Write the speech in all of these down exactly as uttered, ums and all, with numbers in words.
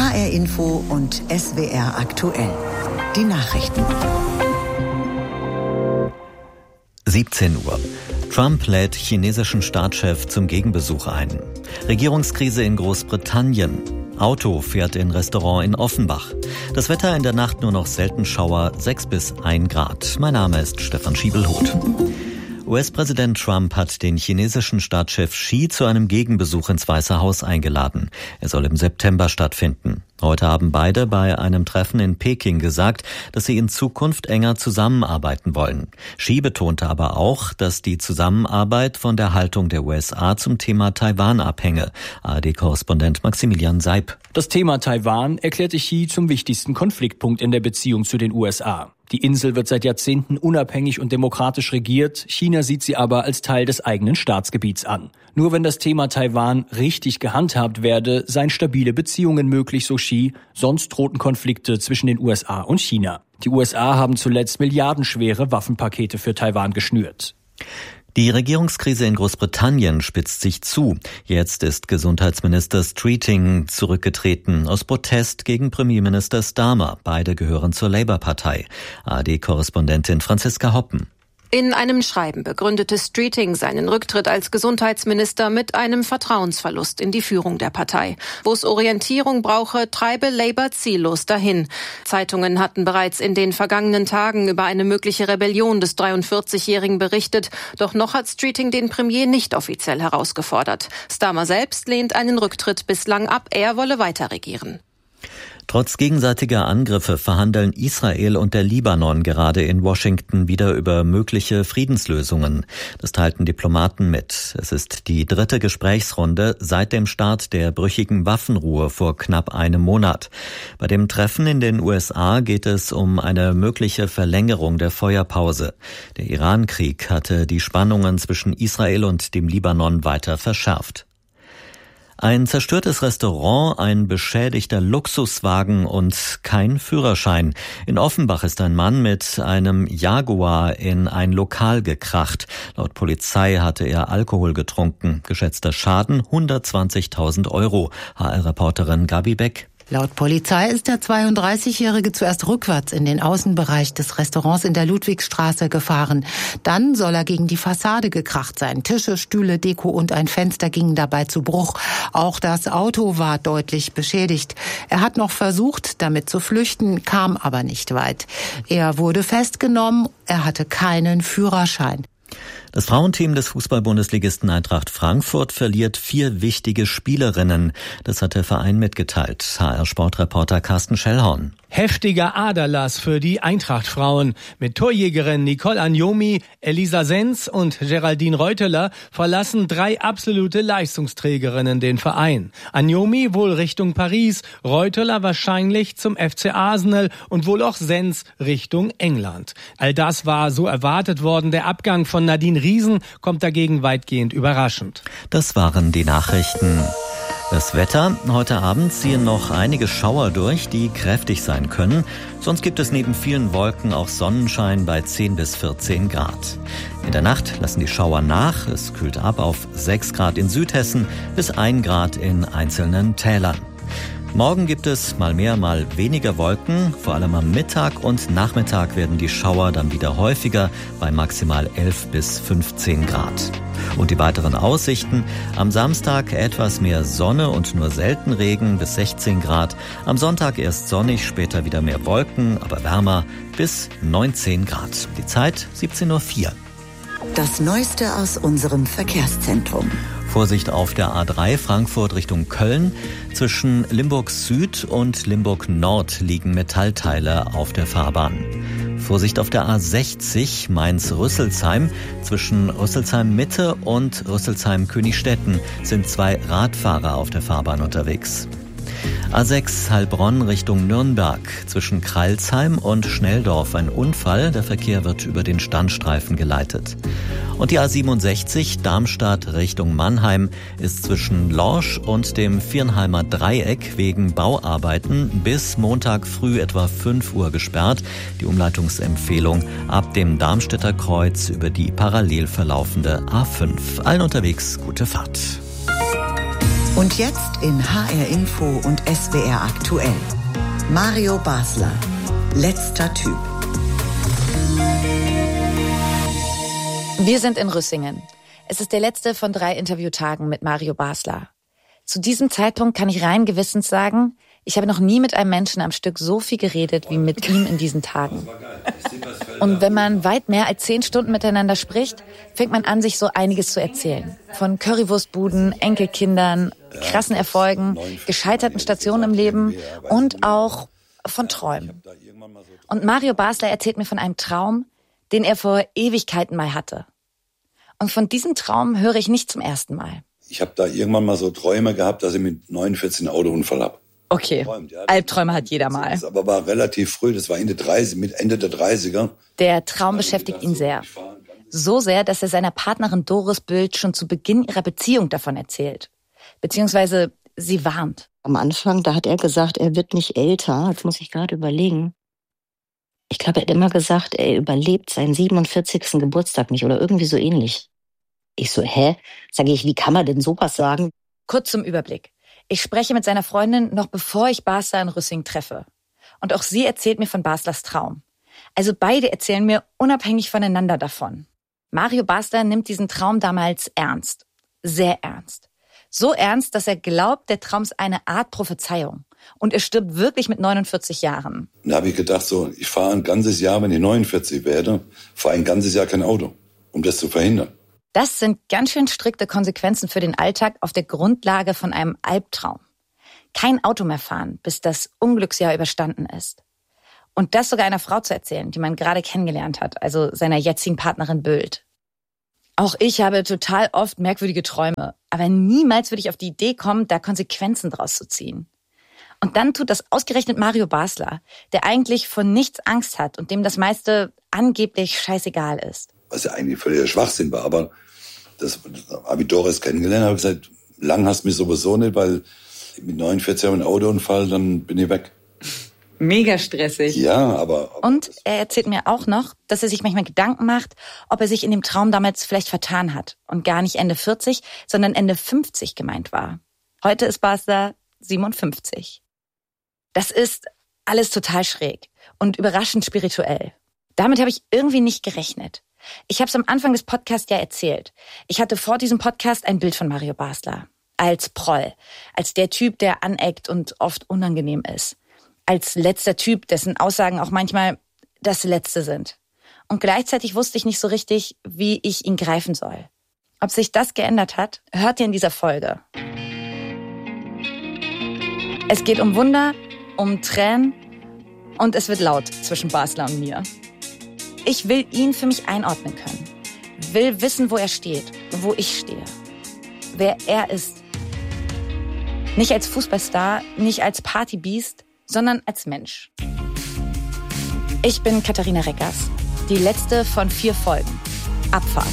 H R Info und S W R aktuell. Die Nachrichten. siebzehn Uhr. Trump lädt chinesischen Staatschef zum Gegenbesuch ein. Regierungskrise in Großbritannien. Auto fährt in Restaurant in Offenbach. Das Wetter in der Nacht nur noch selten Schauer, sechs bis ein Grad. Mein Name ist Stefan Schiebelhuth. U S-Präsident Trump hat den chinesischen Staatschef Xi zu einem Gegenbesuch ins Weiße Haus eingeladen. Er soll im September stattfinden. Heute haben beide bei einem Treffen in Peking gesagt, dass sie in Zukunft enger zusammenarbeiten wollen. Xi betonte aber auch, dass die Zusammenarbeit von der Haltung der U S A zum Thema Taiwan abhänge. A R D-Korrespondent Maximilian Seib. Das Thema Taiwan erklärte Xi zum wichtigsten Konfliktpunkt in der Beziehung zu den U S A. Die Insel wird seit Jahrzehnten unabhängig und demokratisch regiert. China sieht sie aber als Teil des eigenen Staatsgebiets an. Nur wenn das Thema Taiwan richtig gehandhabt werde, seien stabile Beziehungen möglich, so Xi. Sonst drohten Konflikte zwischen den U S A und China. Die U S A haben zuletzt milliardenschwere Waffenpakete für Taiwan geschnürt. Die Regierungskrise in Großbritannien spitzt sich zu. Jetzt ist Gesundheitsminister Streeting zurückgetreten aus Protest gegen Premierminister Starmer. Beide gehören zur Labour-Partei. A R D-Korrespondentin Franziska Hoppen. In einem Schreiben begründete Streeting seinen Rücktritt als Gesundheitsminister mit einem Vertrauensverlust in die Führung der Partei. Wo es Orientierung brauche, treibe Labour ziellos dahin. Zeitungen hatten bereits in den vergangenen Tagen über eine mögliche Rebellion des dreiundvierzigjährigen berichtet. Doch noch hat Streeting den Premier nicht offiziell herausgefordert. Starmer selbst lehnt einen Rücktritt bislang ab. Er wolle weiter regieren. Trotz gegenseitiger Angriffe verhandeln Israel und der Libanon gerade in Washington wieder über mögliche Friedenslösungen. Das teilten Diplomaten mit. Es ist die dritte Gesprächsrunde seit dem Start der brüchigen Waffenruhe vor knapp einem Monat. Bei dem Treffen in den U S A geht es um eine mögliche Verlängerung der Feuerpause. Der Iran-Krieg hatte die Spannungen zwischen Israel und dem Libanon weiter verschärft. Ein zerstörtes Restaurant, ein beschädigter Luxuswagen und kein Führerschein. In Offenbach ist ein Mann mit einem Jaguar in ein Lokal gekracht. Laut Polizei hatte er Alkohol getrunken. Geschätzter Schaden hundertzwanzigtausend Euro. H R-Reporterin Gabi Beck. Laut Polizei ist der zweiunddreißigjährige zuerst rückwärts in den Außenbereich des Restaurants in der Ludwigsstraße gefahren. Dann soll er gegen die Fassade gekracht sein. Tische, Stühle, Deko und ein Fenster gingen dabei zu Bruch. Auch das Auto war deutlich beschädigt. Er hat noch versucht, damit zu flüchten, kam aber nicht weit. Er wurde festgenommen, er hatte keinen Führerschein. Das Frauenteam des Fußball-Bundesligisten Eintracht Frankfurt verliert vier wichtige Spielerinnen. Das hat der Verein mitgeteilt. H R-Sportreporter Carsten Schellhorn. Heftiger Aderlass für die Eintracht-Frauen. Mit Torjägerin Nicole Agnomi, Elisa Senz und Geraldine Reuteler verlassen drei absolute Leistungsträgerinnen den Verein. Agnomi wohl Richtung Paris, Reuteler wahrscheinlich zum F C Arsenal und wohl auch Senz Richtung England. All das war so erwartet worden. Der Abgang von Nadine Riesen kommt dagegen weitgehend überraschend. Das waren die Nachrichten. Das Wetter. Heute Abend ziehen noch einige Schauer durch, die kräftig sein können. Sonst gibt es neben vielen Wolken auch Sonnenschein bei zehn bis vierzehn Grad. In der Nacht lassen die Schauer nach. Es kühlt ab auf sechs Grad in Südhessen bis ein Grad in einzelnen Tälern. Morgen gibt es mal mehr, mal weniger Wolken. Vor allem am Mittag und Nachmittag werden die Schauer dann wieder häufiger bei maximal elf bis fünfzehn Grad. Und die weiteren Aussichten: am Samstag etwas mehr Sonne und nur selten Regen bis sechzehn Grad. Am Sonntag erst sonnig, später wieder mehr Wolken, aber wärmer bis neunzehn Grad. Die Zeit siebzehn Uhr vier. Das Neueste aus unserem Verkehrszentrum. Vorsicht auf der A drei Frankfurt Richtung Köln. Zwischen Limburg Süd und Limburg Nord liegen Metallteile auf der Fahrbahn. Vorsicht auf der A sechzig Mainz-Rüsselsheim. Zwischen Rüsselsheim Mitte und Rüsselsheim Königstetten sind zwei Radfahrer auf der Fahrbahn unterwegs. A sechs Heilbronn Richtung Nürnberg. Zwischen Kreilsheim und Schnelldorf ein Unfall. Der Verkehr wird über den Standstreifen geleitet. Und die A siebenundsechzig Darmstadt Richtung Mannheim ist zwischen Lorsch und dem Viernheimer Dreieck wegen Bauarbeiten bis Montag früh etwa fünf Uhr gesperrt. Die Umleitungsempfehlung ab dem Darmstädter Kreuz über die parallel verlaufende A fünf. Allen unterwegs gute Fahrt. Und jetzt in H R Info und S W R aktuell. Mario Basler, letzter Typ. Wir sind in Rüssingen. Es ist der letzte von drei Interviewtagen mit Mario Basler. Zu diesem Zeitpunkt kann ich rein gewissens sagen, ich habe noch nie mit einem Menschen am Stück so viel geredet wie mit ihm in diesen Tagen. Und wenn man weit mehr als zehn Stunden miteinander spricht, fängt man an, sich so einiges zu erzählen. Von Currywurstbuden, Enkelkindern, krassen Erfolgen, gescheiterten Stationen im Leben und auch von Träumen. Und Mario Basler erzählt mir von einem Traum, den er vor Ewigkeiten mal hatte. Und von diesem Traum höre ich nicht zum ersten Mal. Ich habe da irgendwann mal so Träume gehabt, dass ich mit neunundvierzig einen Autounfall habe. Okay, Albträume hat jeder mal. Das aber war relativ früh, das war Ende dreißig, mit Ende der dreißiger. Der Traum beschäftigt ihn sehr. So sehr, dass er seiner Partnerin Doris Bült schon zu Beginn ihrer Beziehung davon erzählt. Beziehungsweise sie warnt. Am Anfang, da hat er gesagt, er wird nicht älter. Jetzt muss ich gerade überlegen. Ich glaube, er hat immer gesagt, er überlebt seinen siebenundvierzigsten Geburtstag nicht oder irgendwie so ähnlich. Ich so, hä? Sag ich, wie kann man denn sowas sagen? Kurz zum Überblick. Ich spreche mit seiner Freundin noch bevor ich Basler in Rüssing treffe. Und auch sie erzählt mir von Baslers Traum. Also beide erzählen mir unabhängig voneinander davon. Mario Basler nimmt diesen Traum damals ernst. Sehr ernst. So ernst, dass er glaubt, der Traum ist eine Art Prophezeiung. Und er stirbt wirklich mit neunundvierzig Jahren. Da habe ich gedacht, so, ich fahre ein ganzes Jahr, wenn ich neunundvierzig werde, fahre ein ganzes Jahr kein Auto, um das zu verhindern. Das sind ganz schön strikte Konsequenzen für den Alltag auf der Grundlage von einem Albtraum. Kein Auto mehr fahren, bis das Unglücksjahr überstanden ist. Und das sogar einer Frau zu erzählen, die man gerade kennengelernt hat, also seiner jetzigen Partnerin Bült. Auch ich habe total oft merkwürdige Träume, aber niemals würde ich auf die Idee kommen, da Konsequenzen draus zu ziehen. Und dann tut das ausgerechnet Mario Basler, der eigentlich vor nichts Angst hat und dem das meiste angeblich scheißegal ist. Was ja eigentlich völliger Schwachsinn war, aber das habe ich Doris kennengelernt, habe gesagt, lang hast du mich sowieso nicht, weil mit neunundvierzig habe ich einen Autounfall, dann bin ich weg. Mega stressig. Ja, aber, aber... Und er erzählt mir auch noch, dass er sich manchmal Gedanken macht, ob er sich in dem Traum damals vielleicht vertan hat und gar nicht Ende vierzig, sondern Ende fünfzig gemeint war. Heute ist Basler siebenundfünfzig. Das ist alles total schräg und überraschend spirituell. Damit habe ich irgendwie nicht gerechnet. Ich habe es am Anfang des Podcasts ja erzählt. Ich hatte vor diesem Podcast ein Bild von Mario Basler. Als Proll. Als der Typ, der aneckt und oft unangenehm ist. Als letzter Typ, dessen Aussagen auch manchmal das Letzte sind. Und gleichzeitig wusste ich nicht so richtig, wie ich ihn greifen soll. Ob sich das geändert hat, hört ihr in dieser Folge. Es geht um Wunder, um Tränen und es wird laut zwischen Basler und mir. Ich will ihn für mich einordnen können. Will wissen, wo er steht, wo ich stehe. Wer er ist. Nicht als Fußballstar, nicht als Partybeast, sondern als Mensch. Ich bin Katharina Reckers. Die letzte von vier Folgen. Abfahrt.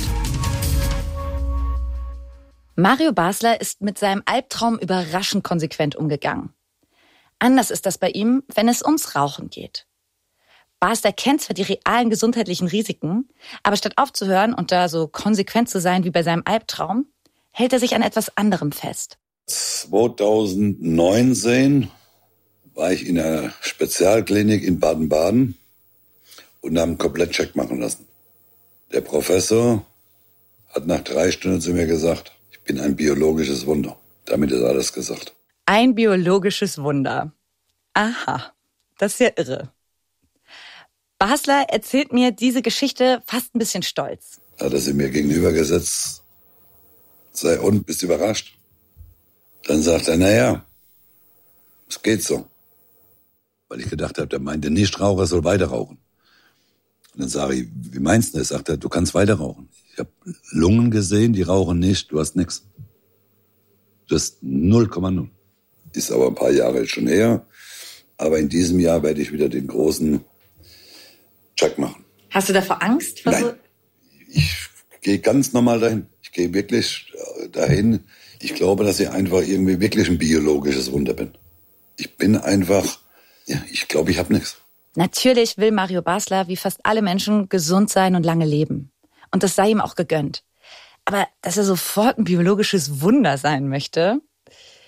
Mario Basler ist mit seinem Albtraum überraschend konsequent umgegangen. Anders ist das bei ihm, wenn es ums Rauchen geht. Basler kennt zwar die realen gesundheitlichen Risiken, aber statt aufzuhören und da so konsequent zu sein wie bei seinem Albtraum, hält er sich an etwas anderem fest. zweitausendneunzehn war ich in einer Spezialklinik in Baden-Baden und habe einen Komplettcheck machen lassen. Der Professor hat nach drei Stunden zu mir gesagt, ich bin ein biologisches Wunder. Damit ist alles gesagt. Ein biologisches Wunder. Aha, das ist ja irre. Basler erzählt mir diese Geschichte fast ein bisschen stolz. Hat er sie mir gegenübergesetzt. Sei und, bist überrascht? Dann sagt er, naja, es geht so. Weil ich gedacht habe, der meinte, Nichtraucher soll weiter rauchen. Und dann sage ich, wie meinst du das? Sagt er, du kannst weiter rauchen. Ich habe Lungen gesehen, die rauchen nicht, du hast nichts. Du hast null Komma null. Ist aber ein paar Jahre schon her. Aber in diesem Jahr werde ich wieder den großen Check machen. Hast du davor Angst? Nein, so? Ich gehe ganz normal dahin. Ich gehe wirklich dahin. Ich glaube, dass ich einfach irgendwie wirklich ein biologisches Wunder bin. Ich bin einfach, ja, ich glaube, ich habe nichts. Natürlich will Mario Basler, wie fast alle Menschen, gesund sein und lange leben. Und das sei ihm auch gegönnt. Aber dass er sofort ein biologisches Wunder sein möchte,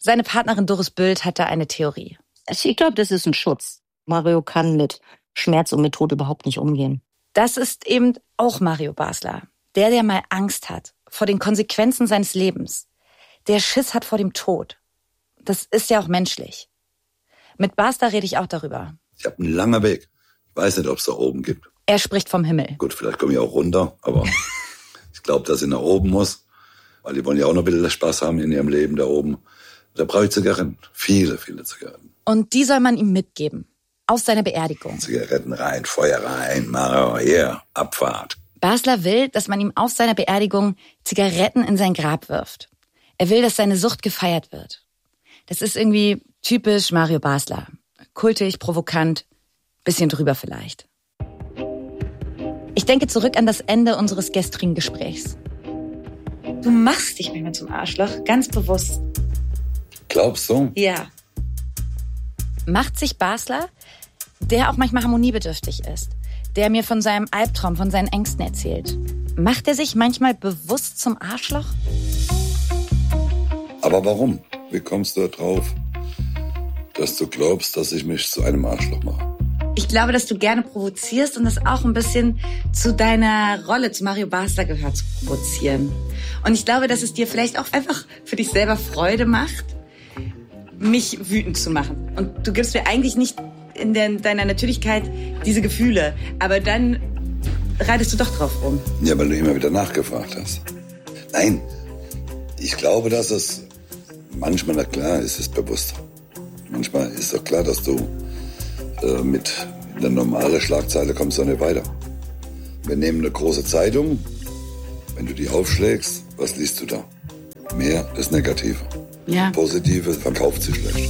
Seine Partnerin Doris Bült hat da eine Theorie. Ich glaube, das ist ein Schutz. Mario kann mit Schmerz und mit Tod überhaupt nicht umgehen. Das ist eben auch Mario Basler. Der, der mal Angst hat vor den Konsequenzen seines Lebens. Der Schiss hat vor dem Tod. Das ist ja auch menschlich. Mit Basler rede ich auch darüber. Ich habe einen langen Weg. Ich weiß nicht, ob es da oben gibt. Er spricht vom Himmel. Gut, vielleicht komme ich auch runter, aber ich glaube, dass ich nach oben muss. Weil die wollen ja auch noch ein bisschen Spaß haben in ihrem Leben da oben. Da brauche ich Zigaretten. Viele, viele Zigaretten. Und die soll man ihm mitgeben. Aus seiner Beerdigung. Zigaretten rein, Feuer rein, Mario, hier, Abfahrt. Basler will, dass man ihm auf seiner Beerdigung Zigaretten in sein Grab wirft. Er will, dass seine Sucht gefeiert wird. Das ist irgendwie typisch Mario Basler. Kultig, provokant, bisschen drüber vielleicht. Ich denke zurück an das Ende unseres gestrigen Gesprächs. Du machst dich manchmal zum Arschloch, ganz bewusst. Glaubst du? Ja. Macht sich Basler, der auch manchmal harmoniebedürftig ist, der mir von seinem Albtraum, von seinen Ängsten erzählt, macht er sich manchmal bewusst zum Arschloch? Aber warum? Wie kommst du da drauf, dass du glaubst, dass ich mich zu einem Arschloch mache? Ich glaube, dass du gerne provozierst und das auch ein bisschen zu deiner Rolle, zu Mario Basler gehört, zu provozieren. Und ich glaube, dass es dir vielleicht auch einfach für dich selber Freude macht, mich wütend zu machen. Und du gibst mir eigentlich nicht in der, deiner Natürlichkeit diese Gefühle. Aber dann reitest du doch drauf rum. Ja, weil du immer wieder nachgefragt hast. Nein, ich glaube, dass es manchmal, na klar, ist es bewusst. Manchmal ist doch klar, dass du äh, mit einer normalen Schlagzeile kommst du nicht weiter. Wir nehmen eine große Zeitung. Wenn du die aufschlägst, was liest du da? Mehr das Negative. Ja. Positive verkauft sich schlecht.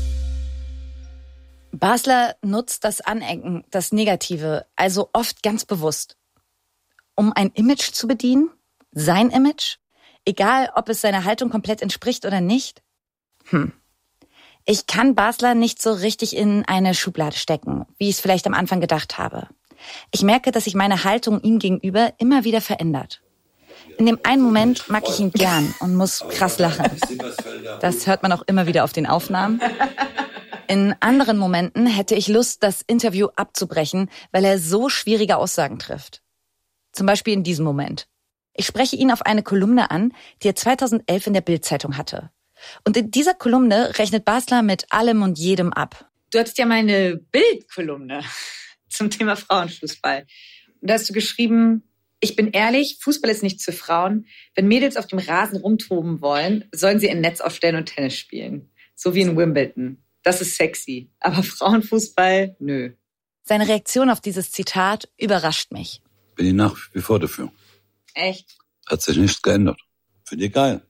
Basler nutzt das Anecken, das Negative, also oft ganz bewusst, um ein Image zu bedienen, sein Image, egal ob es seiner Haltung komplett entspricht oder nicht. Hm. Ich kann Basler nicht so richtig in eine Schublade stecken, wie ich es vielleicht am Anfang gedacht habe. Ich merke, dass sich meine Haltung ihm gegenüber immer wieder verändert. In dem einen Moment mag ich ihn gern und muss krass lachen. Das hört man auch immer wieder auf den Aufnahmen. In anderen Momenten hätte ich Lust, das Interview abzubrechen, weil er so schwierige Aussagen trifft. Zum Beispiel in diesem Moment. Ich spreche ihn auf eine Kolumne an, die er zweitausendelf in der Bild-Zeitung hatte. Und in dieser Kolumne rechnet Basler mit allem und jedem ab. Du hattest ja meine Bild-Kolumne zum Thema Frauenfußball. Und da hast du geschrieben: Ich bin ehrlich, Fußball ist nichts für Frauen. Wenn Mädels auf dem Rasen rumtoben wollen, sollen sie ein Netz aufstellen und Tennis spielen. So wie in Wimbledon. Das ist sexy. Aber Frauenfußball, nö. Seine Reaktion auf dieses Zitat überrascht mich. Bin ich nach wie vor dafür. Echt? Hat sich nichts geändert. Finde ich geil.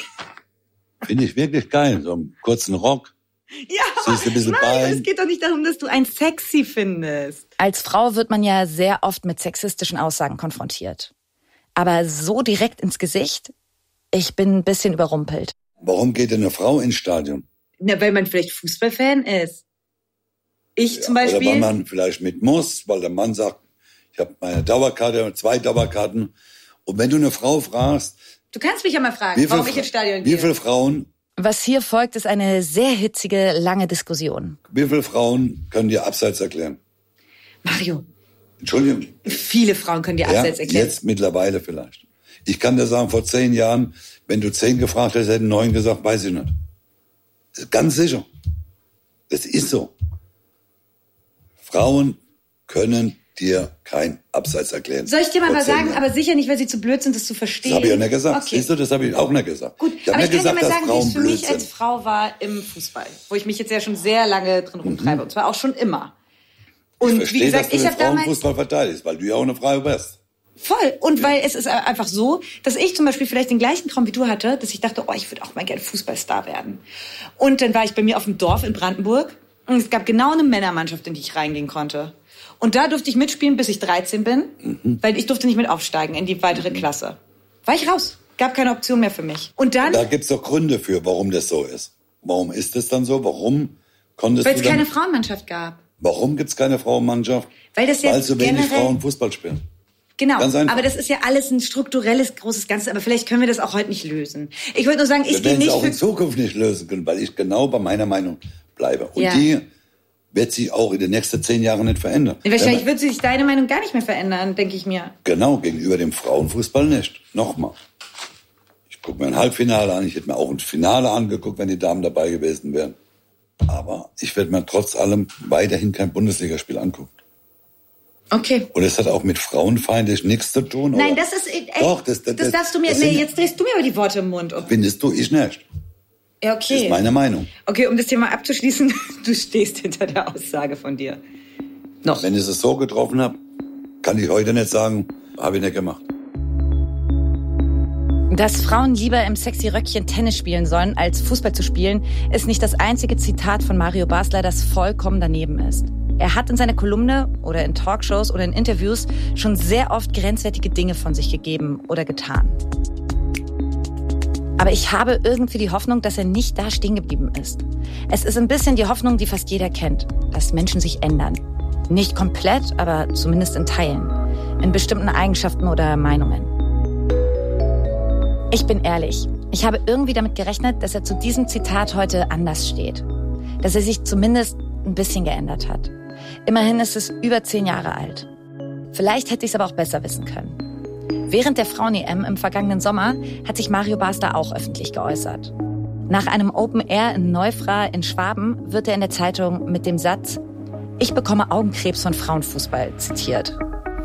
Finde ich wirklich geil. So einen kurzen Rock. Ja, siehst ein bisschen Bein. Es geht doch nicht darum, dass du ein sexy findest. Als Frau wird man ja sehr oft mit sexistischen Aussagen konfrontiert. Aber so direkt ins Gesicht? Ich bin ein bisschen überrumpelt. Warum geht denn eine Frau ins Stadion? Na, weil man vielleicht Fußballfan ist. Ich ja, zum Beispiel. Oder weil man vielleicht mit muss, weil der Mann sagt, ich habe meine Dauerkarte, zwei Dauerkarten. Und wenn du eine Frau fragst... Du kannst mich ja mal fragen, warum ich ins Stadion gehe. Wie viele Frauen... Was hier folgt, ist eine sehr hitzige, lange Diskussion. Wie viele Frauen können dir abseits erklären? Mario. Entschuldigung. Viele Frauen können dir ja, abseits erklären. Jetzt mittlerweile vielleicht. Ich kann dir sagen, vor zehn Jahren, wenn du zehn gefragt hättest, hätten neun gesagt, weiß ich nicht. Ganz sicher. Das ist so. Frauen können dir kein Abseits erklären. Soll ich dir mal was sagen? Jahren. Aber sicher nicht, weil sie zu blöd sind, das zu verstehen. Das habe ich auch nicht gesagt. Okay. Siehst du, das habe ich auch nicht gesagt. Gut, ich aber ich nicht kann gesagt, dir mal sagen, wie es für mich sind. als Frau war im Fußball. Wo ich mich jetzt ja schon sehr lange drin rumtreibe. Mhm. Und zwar auch schon immer. Und ich verstehe, wie gesagt, dass du ich den habe damals Frauenfußball verteidigst, weil du ja auch eine Frau bist. Voll. Und weil es ist einfach so, dass ich zum Beispiel vielleicht den gleichen Traum wie du hatte, dass ich dachte, oh, ich würde auch mal gerne Fußballstar werden. Und dann war ich bei mir auf dem Dorf in Brandenburg und es gab genau eine Männermannschaft, in die ich reingehen konnte. Und da durfte ich mitspielen, bis ich dreizehn bin, mhm. weil ich durfte nicht mit aufsteigen in die weitere Klasse. War ich raus. Gab keine Option mehr für mich. Und dann... Da gibt's doch Gründe für, warum das so ist. Warum ist das dann so? Warum konntest du Weil es keine Frauenmannschaft gab. Warum gibt's keine Frauenmannschaft? Weil das ja Weil so wenig generell... Frauen Fußball spielen. Genau, Ganz einfach. Aber das ist ja alles ein strukturelles, großes Ganzes. Aber vielleicht können wir das auch heute nicht lösen. Ich würde nur sagen, ich gehe nicht... Wir werden es auch für in Zukunft nicht lösen können, weil ich genau bei meiner Meinung bleibe. Und ja. die wird sich auch in den nächsten zehn Jahren nicht verändern. Wahrscheinlich wird sich deine Meinung gar nicht mehr verändern, denke ich mir. Genau, gegenüber dem Frauenfußball nicht. Nochmal. Ich gucke mir ein Halbfinale an. Ich hätte mir auch ein Finale angeguckt, wenn die Damen dabei gewesen wären. Aber ich werde mir trotz allem weiterhin kein Bundesligaspiel angucken. Okay. Und es hat auch mit frauenfeindlich nichts zu tun. Nein, oder? das ist... Ey, Doch, das, das, das darfst du mir... das Nee, sind, jetzt drehst du mir aber die Worte im Mund. Findest du, ich nicht. Ja, okay. Das ist meine Meinung. Okay, um das Thema abzuschließen, du stehst hinter der Aussage von dir. Noch. Wenn ich es so getroffen habe, kann ich heute nicht sagen, habe ich nicht gemacht. Dass Frauen lieber im sexy Röckchen Tennis spielen sollen, als Fußball zu spielen, ist nicht das einzige Zitat von Mario Basler, das vollkommen daneben ist. Er hat in seiner Kolumne oder in Talkshows oder in Interviews schon sehr oft grenzwertige Dinge von sich gegeben oder getan. Aber ich habe irgendwie die Hoffnung, dass er nicht da stehen geblieben ist. Es ist ein bisschen die Hoffnung, die fast jeder kennt, dass Menschen sich ändern. Nicht komplett, aber zumindest in Teilen. In bestimmten Eigenschaften oder Meinungen. Ich bin ehrlich, ich habe irgendwie damit gerechnet, dass er zu diesem Zitat heute anders steht. Dass er sich zumindest ein bisschen geändert hat. Immerhin ist es über zehn Jahre alt. Vielleicht hätte ich es aber auch besser wissen können. Während der Frauen-E M im vergangenen Sommer hat sich Mario Basler auch öffentlich geäußert. Nach einem Open Air in Neufra in Schwaben wird er in der Zeitung mit dem Satz „Ich bekomme Augenkrebs von Frauenfußball" zitiert.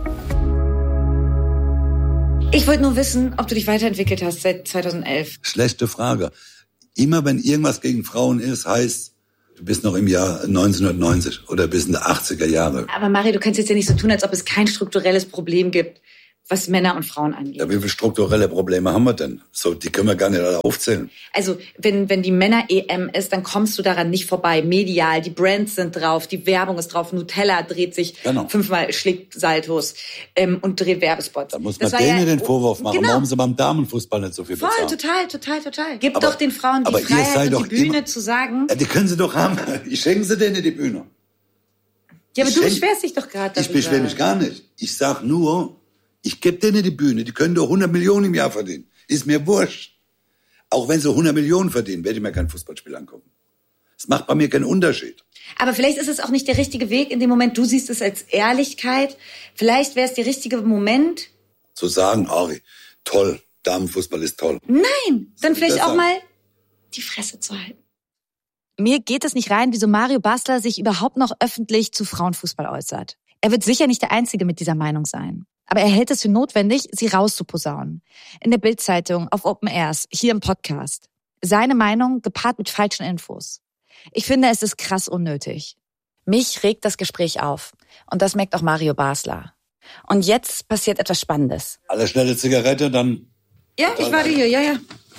Ich wollte nur wissen, ob du dich weiterentwickelt hast seit zweitausendelf. Schlechte Frage. Immer wenn irgendwas gegen Frauen ist, heißt, du bist noch im Jahr neunzehnhundertneunzig oder bis in die achtziger Jahre. Aber Mario, du kannst jetzt ja nicht so tun, als ob es kein strukturelles Problem gibt, was Männer und Frauen angeht. Ja, wie viele strukturelle Probleme haben wir denn? So, die können wir gar nicht alle aufzählen. Also, wenn, wenn die Männer-E M ist, dann kommst du daran nicht vorbei. Medial, die Brands sind drauf, die Werbung ist drauf, Nutella dreht sich genau. fünfmal, schlägt Saltos ähm, und dreht Werbespots. Da muss man denen ja, den Vorwurf machen, genau. Warum sie beim Damenfußball nicht so viel bezahlen. Voll, total, total, total. Gib aber, doch den Frauen die Freiheit und die Bühne immer, zu sagen... Ja, die können sie doch haben. Ich schenke sie denen die Bühne. Ja, aber ich du schenk, beschwerst dich doch gerade darüber. Ich beschwere mich gar nicht. Ich sag nur... Ich gebe denen die Bühne, die können doch hundert Millionen im Jahr verdienen. Ist mir wurscht. Auch wenn sie hundert Millionen verdienen, werde ich mir kein Fußballspiel angucken. Es macht bei mir keinen Unterschied. Aber vielleicht ist es auch nicht der richtige Weg in dem Moment. Du siehst es als Ehrlichkeit. Vielleicht wäre es der richtige Moment. Zu sagen, Ari, toll, Damenfußball ist toll. Nein, dann vielleicht auch mal die Fresse zu halten. Mir geht es nicht rein, wieso Mario Basler sich überhaupt noch öffentlich zu Frauenfußball äußert. Er wird sicher nicht der Einzige mit dieser Meinung sein. Aber er hält es für notwendig, sie rauszuposaunen. In der Bild-Zeitung, auf Open Airs, hier im Podcast. Seine Meinung gepaart mit falschen Infos. Ich finde, es ist krass unnötig. Mich regt das Gespräch auf. Und das merkt auch Mario Basler. Und jetzt passiert etwas Spannendes. Alle schnelle Zigarette, dann... Ja, ich warte hier, ja, ja.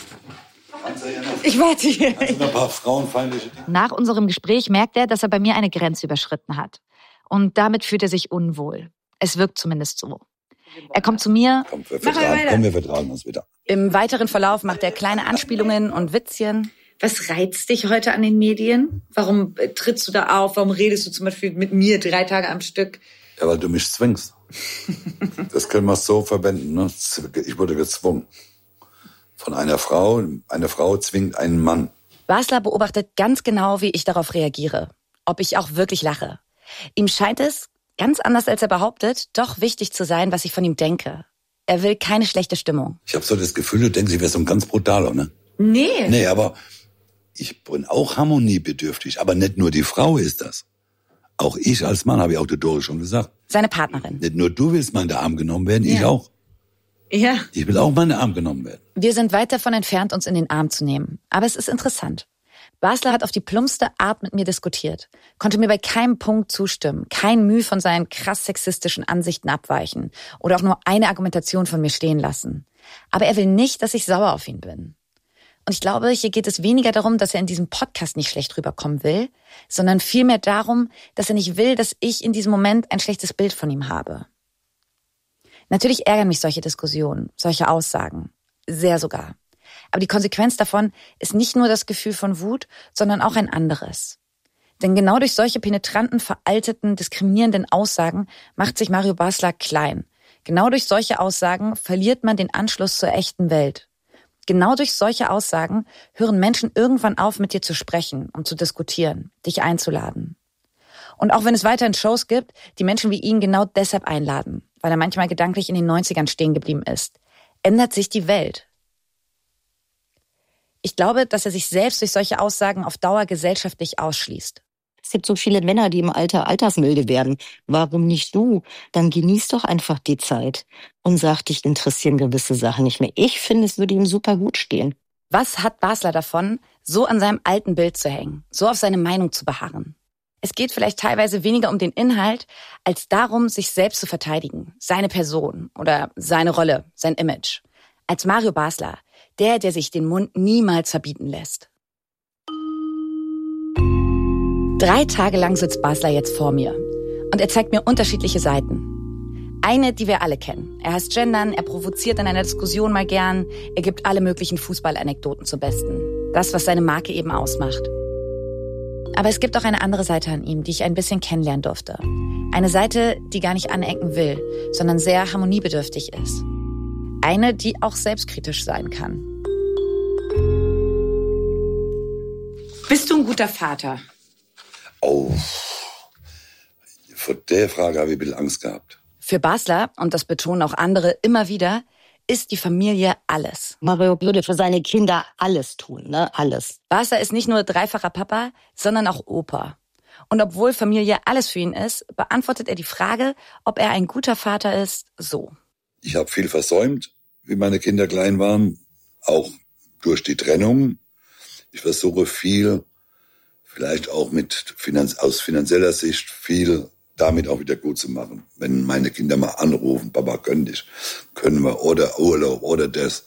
Ich warte hier. Also ein paar frauenfeindliche Dinge. Nach unserem Gespräch merkt er, dass er bei mir eine Grenze überschritten hat. Und damit fühlt er sich unwohl. Es wirkt zumindest so. Er kommt zu mir. Komm, wir vertragen, komm, wir vertragen uns wieder. Im weiteren Verlauf macht er kleine Anspielungen und Witzchen. Was reizt dich heute an den Medien? Warum trittst du da auf? Warum redest du zum Beispiel mit mir drei Tage am Stück? Ja, weil du mich zwingst. Das können wir so verwenden. Ne? Ich wurde gezwungen. Von einer Frau. Eine Frau zwingt einen Mann. Basler beobachtet ganz genau, wie ich darauf reagiere. Ob ich auch wirklich lache. Ihm scheint es, ganz anders als er behauptet, doch wichtig zu sein, was ich von ihm denke. Er will keine schlechte Stimmung. Ich habe so das Gefühl, du denkst, ich wäre so ein ganz brutaler, ne? Nee. Nee, aber ich bin auch harmoniebedürftig. Aber nicht nur die Frau ist das. Auch ich als Mann, habe ich auch der Dore schon gesagt. Seine Partnerin. Nicht nur du willst mal in den Arm genommen werden, ja. ich auch. Ja. Ich will auch mal in den Arm genommen werden. Wir sind weit davon entfernt, uns in den Arm zu nehmen. Aber es ist interessant. Basler hat auf die plumpste Art mit mir diskutiert, konnte mir bei keinem Punkt zustimmen, kein Mühe von seinen krass sexistischen Ansichten abweichen oder auch nur eine Argumentation von mir stehen lassen. Aber er will nicht, dass ich sauer auf ihn bin. Und ich glaube, hier geht es weniger darum, dass er in diesem Podcast nicht schlecht rüberkommen will, sondern vielmehr darum, dass er nicht will, dass ich in diesem Moment ein schlechtes Bild von ihm habe. Natürlich ärgern mich solche Diskussionen, solche Aussagen. Sehr sogar. Aber die Konsequenz davon ist nicht nur das Gefühl von Wut, sondern auch ein anderes. Denn genau durch solche penetranten, veralteten, diskriminierenden Aussagen macht sich Mario Basler klein. Genau durch solche Aussagen verliert man den Anschluss zur echten Welt. Genau durch solche Aussagen hören Menschen irgendwann auf, mit dir zu sprechen und zu diskutieren, dich einzuladen. Und auch wenn es weiterhin Shows gibt, die Menschen wie ihn genau deshalb einladen, weil er manchmal gedanklich in den neunzigern stehen geblieben ist, ändert sich die Welt. Ich glaube, dass er sich selbst durch solche Aussagen auf Dauer gesellschaftlich ausschließt. Es gibt so viele Männer, die im Alter altersmilde werden. Warum nicht du? Dann genieß doch einfach die Zeit und sag, dich interessieren gewisse Sachen nicht mehr. Ich finde, es würde ihm super gut stehen. Was hat Basler davon, so an seinem alten Bild zu hängen, so auf seine Meinung zu beharren? Es geht vielleicht teilweise weniger um den Inhalt, als darum, sich selbst zu verteidigen, seine Person oder seine Rolle, sein Image. Als Mario Basler, der, der sich den Mund niemals verbieten lässt. Drei Tage lang sitzt Basler jetzt vor mir und er zeigt mir unterschiedliche Seiten. Eine, die wir alle kennen. Er hasst Gendern, er provoziert in einer Diskussion mal gern, er gibt alle möglichen Fußballanekdoten zum Besten. Das, was seine Marke eben ausmacht. Aber es gibt auch eine andere Seite an ihm, die ich ein bisschen kennenlernen durfte. Eine Seite, die gar nicht anecken will, sondern sehr harmoniebedürftig ist. Eine, die auch selbstkritisch sein kann. Bist du ein guter Vater? Oh, vor der Frage habe ich ein bisschen Angst gehabt. Für Basler, und das betonen auch andere immer wieder, ist die Familie alles. Mario würde für seine Kinder alles tun, ne? Alles. Basler ist nicht nur dreifacher Papa, sondern auch Opa. Und obwohl Familie alles für ihn ist, beantwortet er die Frage, ob er ein guter Vater ist, so. Ich habe viel versäumt, wie meine Kinder klein waren, auch durch die Trennung. Ich versuche viel, vielleicht auch mit Finanz- aus finanzieller Sicht viel damit auch wieder gut zu machen. Wenn meine Kinder mal anrufen, Papa, können dich, können wir, oder Urlaub, oder das.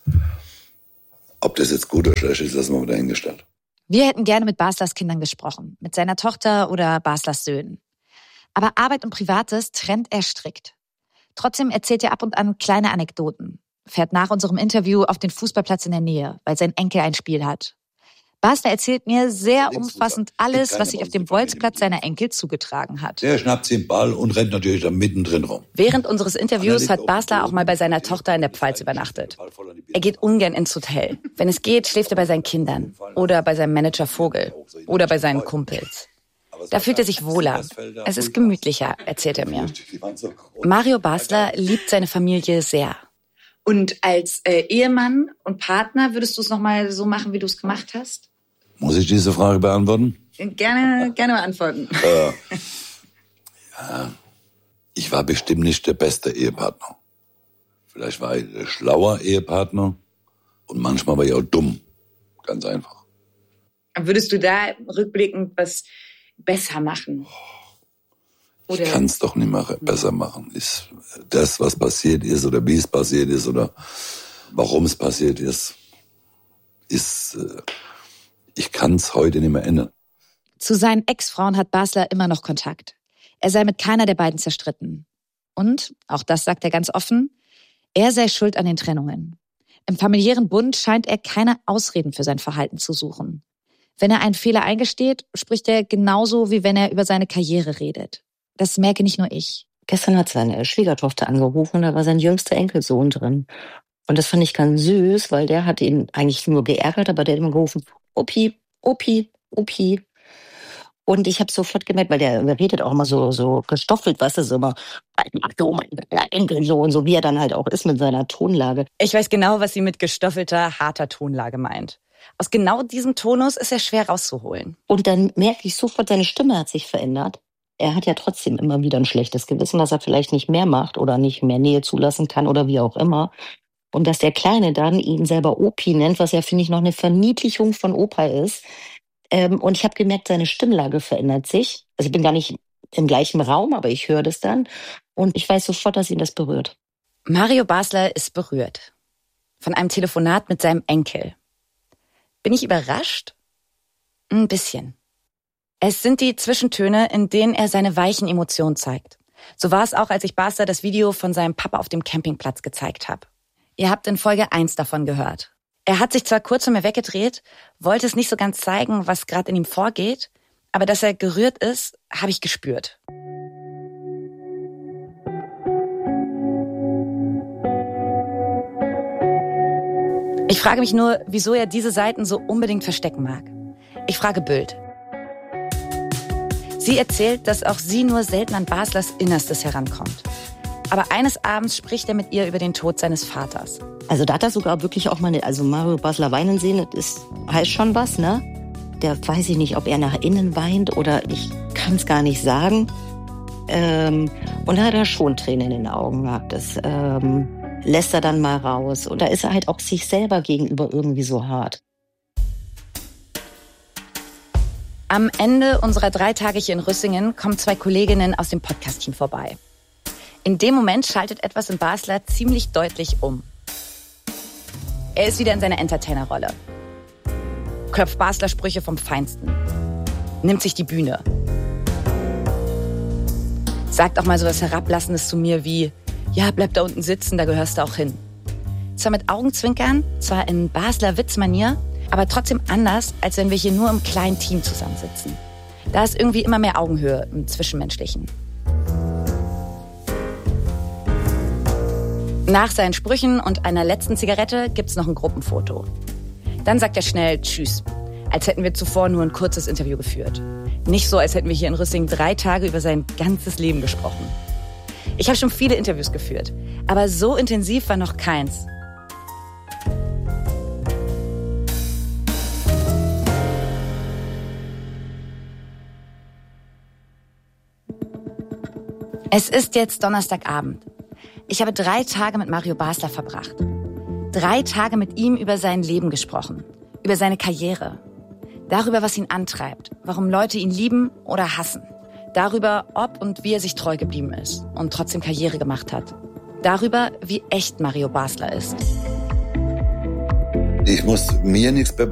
Ob das jetzt gut oder schlecht ist, lassen wir mal dahingestellt. Wir hätten gerne mit Baslers Kindern gesprochen, mit seiner Tochter oder Baslers Söhnen. Aber Arbeit und Privates trennt er strikt. Trotzdem erzählt er ab und an kleine Anekdoten, fährt nach unserem Interview auf den Fußballplatz in der Nähe, weil sein Enkel ein Spiel hat. Basler erzählt mir sehr umfassend alles, was sich auf dem Bolzplatz seiner Enkel zugetragen hat. Der schnappt sich den Ball und rennt natürlich da mittendrin rum. Während unseres Interviews hat Basler auch mal bei seiner Tochter in der Pfalz übernachtet. Er geht ungern ins Hotel. Wenn es geht, schläft er bei seinen Kindern oder bei seinem Manager Vogel oder bei seinen Kumpels. Da fühlt er sich wohler. Es ist gemütlicher, erzählt er mir. Mario Basler liebt seine Familie sehr. Und als äh, Ehemann und Partner würdest du es nochmal so machen, wie du es gemacht hast? Muss ich diese Frage beantworten? Gerne, gerne beantworten. Äh, ja, ich war bestimmt nicht der beste Ehepartner. Vielleicht war ich ein schlauer Ehepartner und manchmal war ich auch dumm. Ganz einfach. Würdest du da rückblickend was besser machen? Oder? Ich kann es doch nicht mehr besser machen. Ist das, was passiert ist oder wie es passiert ist oder warum es passiert ist, ist, ich kann es heute nicht mehr ändern. Zu seinen Ex-Frauen hat Basler immer noch Kontakt. Er sei mit keiner der beiden zerstritten. Und, auch das sagt er ganz offen, er sei schuld an den Trennungen. Im familiären Bund scheint er keine Ausreden für sein Verhalten zu suchen. Wenn er einen Fehler eingesteht, spricht er genauso, wie wenn er über seine Karriere redet. Das merke nicht nur ich. Gestern hat seine Schwiegertochter angerufen, da war sein jüngster Enkelsohn drin. Und das fand ich ganz süß, weil der hat ihn eigentlich nur geärgert, aber der hat immer gerufen, Opi, Opi, Opi. Und ich habe sofort gemerkt, weil der, der redet auch immer so so gestoffelt, was ist immer, so mein Enkelsohn, so wie er dann halt auch ist mit seiner Tonlage. Ich weiß genau, was sie mit gestoffelter, harter Tonlage meint. Aus genau diesem Tonus ist er schwer rauszuholen. Und dann merke ich sofort, seine Stimme hat sich verändert. Er hat ja trotzdem immer wieder ein schlechtes Gewissen, dass er vielleicht nicht mehr macht oder nicht mehr Nähe zulassen kann oder wie auch immer. Und dass der Kleine dann ihn selber Opi nennt, was ja, finde ich, noch eine Verniedlichung von Opa ist. Ähm, und ich habe gemerkt, seine Stimmlage verändert sich. Also ich bin gar nicht im gleichen Raum, aber ich höre das dann. Und ich weiß sofort, dass ihn das berührt. Mario Basler ist berührt. Von einem Telefonat mit seinem Enkel. Bin ich überrascht? Ein bisschen. Es sind die Zwischentöne, in denen er seine weichen Emotionen zeigt. So war es auch, als ich Basler das Video von seinem Papa auf dem Campingplatz gezeigt habe. Ihr habt in Folge eins davon gehört. Er hat sich zwar kurz von mir weggedreht, wollte es nicht so ganz zeigen, was gerade in ihm vorgeht, aber dass er gerührt ist, habe ich gespürt. Ich frage mich nur, wieso er diese Seiten so unbedingt verstecken mag. Ich frage Bild. Sie erzählt, dass auch sie nur selten an Baslers Innerstes herankommt. Aber eines Abends spricht er mit ihr über den Tod seines Vaters. Also da hat er sogar wirklich auch mal, eine, also Mario Basler weinen sehen, das ist, heißt schon was, ne? Der weiß ich nicht, ob er nach innen weint oder ich kann es gar nicht sagen. Ähm, und da hat er schon Tränen in den Augen gehabt. Das ähm, lässt er dann mal raus. Und da ist er halt auch sich selber gegenüber irgendwie so hart. Am Ende unserer drei Tage hier in Rüssingen kommen zwei Kolleginnen aus dem Podcast-Team vorbei. In dem Moment schaltet etwas in Basler ziemlich deutlich um. Er ist wieder in seiner Entertainer-Rolle. Klopft Basler Sprüche vom Feinsten. Nimmt sich die Bühne. Sagt auch mal so was Herablassendes zu mir wie, ja, bleib da unten sitzen, da gehörst du auch hin. Zwar mit Augenzwinkern, zwar in Basler Witzmanier, aber trotzdem anders, als wenn wir hier nur im kleinen Team zusammensitzen. Da ist irgendwie immer mehr Augenhöhe im Zwischenmenschlichen. Nach seinen Sprüchen und einer letzten Zigarette gibt's noch ein Gruppenfoto. Dann sagt er schnell Tschüss, als hätten wir zuvor nur ein kurzes Interview geführt. Nicht so, als hätten wir hier in Rüssingen drei Tage über sein ganzes Leben gesprochen. Ich habe schon viele Interviews geführt, aber so intensiv war noch keins. Es ist jetzt Donnerstagabend. Ich habe drei Tage mit Mario Basler verbracht. Drei Tage mit ihm über sein Leben gesprochen, über seine Karriere, darüber, was ihn antreibt, warum Leute ihn lieben oder hassen, darüber, ob und wie er sich treu geblieben ist und trotzdem Karriere gemacht hat, darüber, wie echt Mario Basler ist. Ich muss mir nichts beweisen.